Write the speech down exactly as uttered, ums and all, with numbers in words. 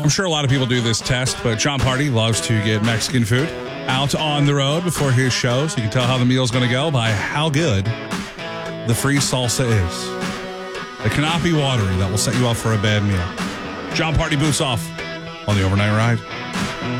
I'm sure a lot of people do this test, but John Party loves to get Mexican food out on the road before his show, so you can tell how the meal's going to go by how good the free salsa is. It cannot be watery. That will set you up for a bad meal. John Party boots off on the Overnight Ride.